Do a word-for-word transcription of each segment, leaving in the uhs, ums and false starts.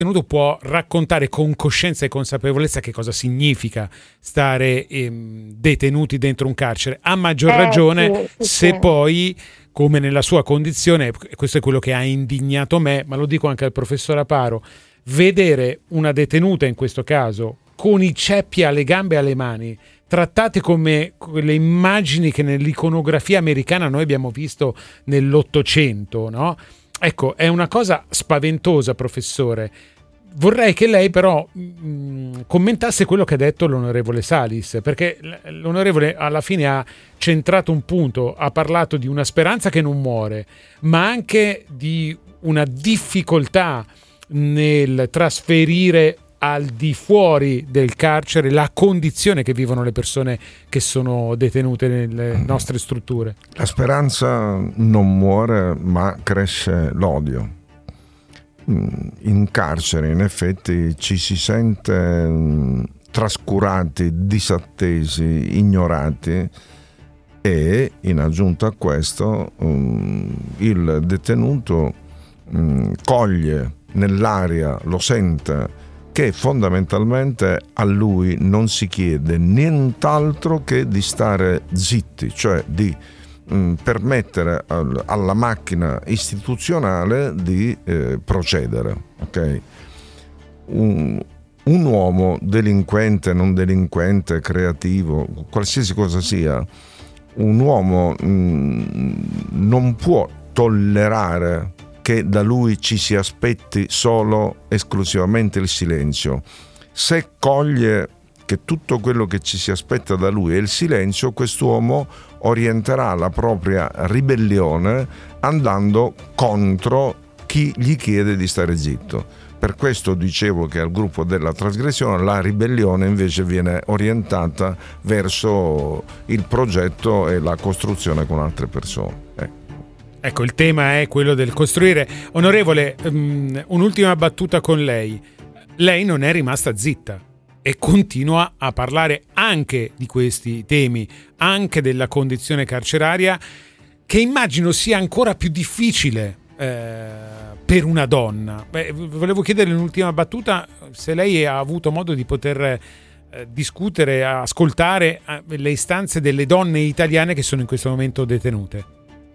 detenuto può raccontare con coscienza e consapevolezza che cosa significa stare ehm, detenuti dentro un carcere, a maggior Eh, ragione sì, sì, se sì. poi, come nella sua condizione, questo è quello che ha indignato me, ma lo dico anche al professor Aparo, vedere una detenuta in questo caso con i ceppi alle gambe e alle mani, trattate come quelle immagini che nell'iconografia americana noi abbiamo visto nell'Ottocento, no? Ecco, è una cosa spaventosa, professore. Vorrei che lei però mh, commentasse quello che ha detto l'onorevole Salis, perché l'onorevole alla fine ha centrato un punto, ha parlato di una speranza che non muore, ma anche di una difficoltà nel trasferire al di fuori del carcere la condizione che vivono le persone che sono detenute nelle nostre strutture. La speranza non muore, ma cresce l'odio. In carcere, in effetti, ci si sente trascurati, disattesi, ignorati, e in aggiunta a questo il detenuto coglie nell'aria, lo sente, che fondamentalmente a lui non si chiede nient'altro che di stare zitti, cioè di mh, permettere al, alla macchina istituzionale di eh, procedere. Okay? Un, un uomo delinquente, non delinquente, creativo, qualsiasi cosa sia, un uomo mh, non può tollerare che da lui ci si aspetti solo esclusivamente il silenzio. Se coglie che tutto quello che ci si aspetta da lui è il silenzio, quest'uomo orienterà la propria ribellione andando contro chi gli chiede di stare zitto. Per questo dicevo che al gruppo della trasgressione la ribellione invece viene orientata verso il progetto e la costruzione con altre persone. Ecco. Ecco, il tema è quello del costruire. Onorevole, um, un'ultima battuta con lei. Lei non è rimasta zitta e continua a parlare anche di questi temi, anche della condizione carceraria, che immagino sia ancora più difficile eh, per una donna. Beh, volevo chiedere un'ultima battuta se lei ha avuto modo di poter eh, discutere, ascoltare eh, le istanze delle donne italiane che sono in questo momento detenute.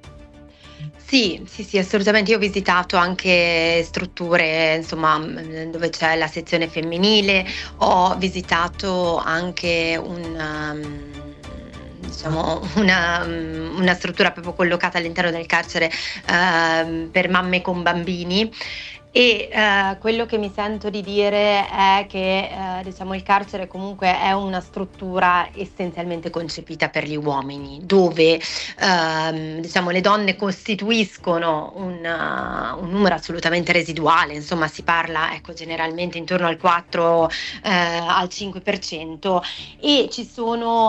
Sì, sì, sì, assolutamente. Io ho visitato anche strutture, insomma, dove c'è la sezione femminile, ho visitato anche un, um, diciamo, una, una struttura proprio collocata all'interno del carcere uh, per mamme con bambini. E uh, quello che mi sento di dire è che uh, diciamo, il carcere comunque è una struttura essenzialmente concepita per gli uomini, dove uh, diciamo, le donne costituiscono un, uh, un numero assolutamente residuale, insomma si parla ecco, generalmente intorno al quattro uh, al cinque per cento, e ci sono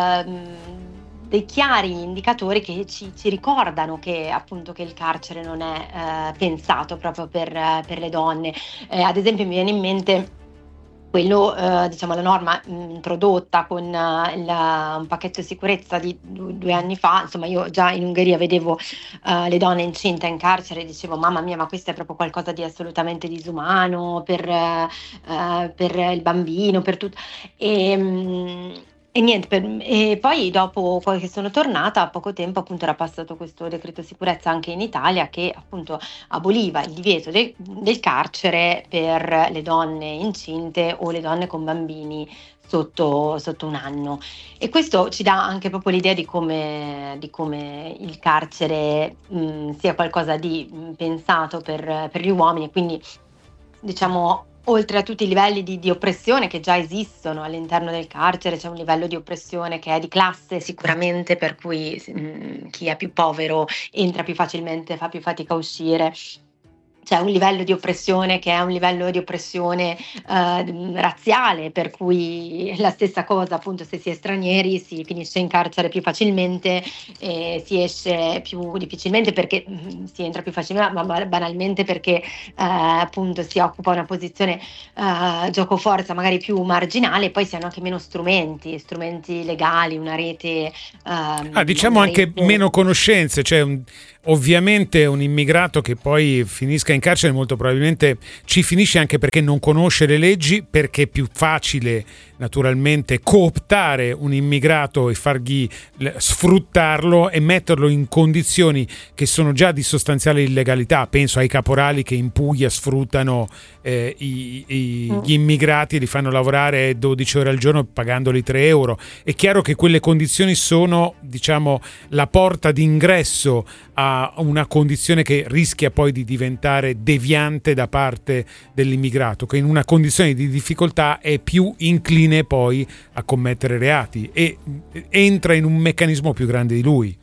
uh, dei chiari indicatori che ci, ci ricordano che appunto che il carcere non è eh, pensato proprio per, per le donne. Eh, ad esempio mi viene in mente quello, eh, diciamo, la norma mh, introdotta con uh, il, un pacchetto di sicurezza di due, due anni fa. Insomma, io già in Ungheria vedevo uh, le donne incinte in carcere e dicevo mamma mia, ma questo è proprio qualcosa di assolutamente disumano per, uh, per il bambino, per tutto. E, mh, E niente, per, e poi dopo che sono tornata, a poco tempo appunto era passato questo decreto sicurezza anche in Italia che appunto aboliva il divieto de, del carcere per le donne incinte o le donne con bambini sotto, sotto un anno. E questo ci dà anche proprio l'idea di come, di come il carcere mh, sia qualcosa di mh, pensato per, per gli uomini, e quindi diciamo oltre a tutti i livelli di, di oppressione che già esistono all'interno del carcere, c'è un livello di oppressione che è di classe sicuramente, per cui mh, chi è più povero entra più facilmente, fa più fatica a uscire. C'è un livello di oppressione che è un livello di oppressione eh, razziale, per cui la stessa cosa, appunto, se si è stranieri si finisce in carcere più facilmente e si esce più difficilmente, perché mh, si entra più facilmente, ma banalmente perché eh, appunto si occupa una posizione eh, gioco-forza magari più marginale, e poi si hanno anche meno strumenti, strumenti legali, una rete. Eh, ah, diciamo una anche rete... meno conoscenze, cioè un, ovviamente un immigrato che poi finisca finisca in carcere molto probabilmente ci finisce anche perché non conosce le leggi, perché è più facile naturalmente cooptare un immigrato e fargli sfruttarlo e metterlo in condizioni che sono già di sostanziale illegalità. Penso ai caporali che in Puglia sfruttano eh, i, i, gli immigrati e li fanno lavorare dodici ore al giorno pagandoli tre euro. È chiaro che quelle condizioni sono, diciamo, la porta d'ingresso a una condizione che rischia poi di diventare deviante da parte dell'immigrato, che in una condizione di difficoltà è più incline poi a commettere reati e entra in un meccanismo più grande di lui.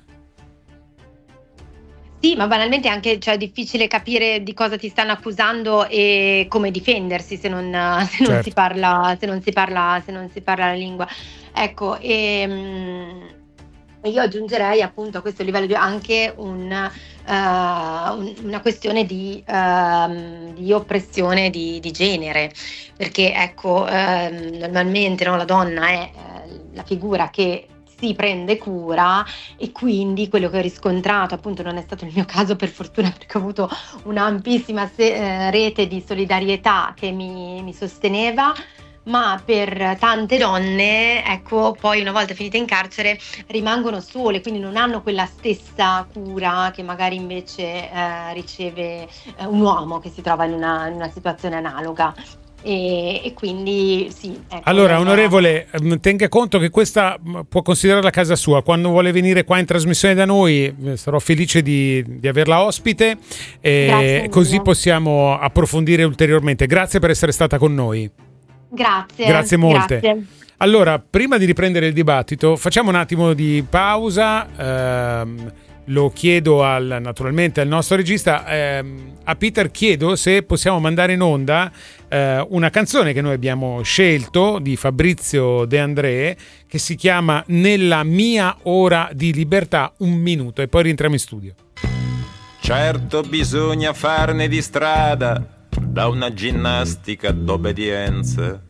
Sì, ma banalmente anche, cioè, è difficile capire di cosa ti stanno accusando e come difendersi se non, se non Certo. si parla, se non si parla, se non si parla la lingua. Ecco, e mh, io aggiungerei appunto a questo livello di, anche un, uh, un, una questione di, uh, di oppressione di, di genere, perché ecco, uh, normalmente, no, la donna è uh, la figura che si prende cura, e quindi quello che ho riscontrato, appunto non è stato il mio caso per fortuna, perché ho avuto un'ampissima se- eh, rete di solidarietà che mi, mi sosteneva, ma per tante donne, ecco, poi una volta finite in carcere rimangono sole, quindi non hanno quella stessa cura che magari invece eh, riceve eh, un uomo che si trova in una, in una situazione analoga. E, e quindi sì, ecco, allora non- onorevole, tenga conto che questa può considerare la casa sua. Quando vuole venire qua in trasmissione da noi eh, sarò felice di, di averla ospite, e Grazie così mille. possiamo approfondire ulteriormente. Grazie per essere stata con noi. Grazie. Grazie molte. Grazie. Allora, prima di riprendere il dibattito, facciamo un attimo di pausa. ehm, Lo chiedo al, naturalmente al nostro regista. ehm, a Peter chiedo se possiamo mandare in onda eh, una canzone che noi abbiamo scelto di Fabrizio De André, che si chiama Nella mia ora di libertà, un minuto, e poi rientriamo in studio. Certo bisogna farne di strada da una ginnastica d'obbedienza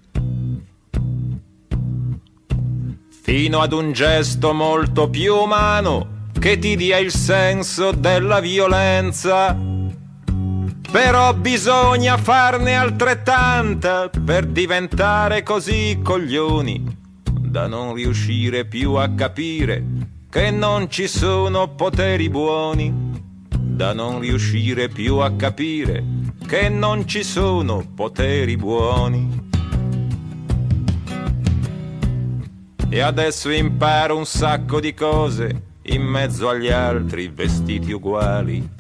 fino ad un gesto molto più umano che ti dia il senso della violenza. Però bisogna farne altrettanta per diventare così coglioni da non riuscire più a capire che non ci sono poteri buoni, da non riuscire più a capire che non ci sono poteri buoni. E adesso imparo un sacco di cose in mezzo agli altri vestiti uguali.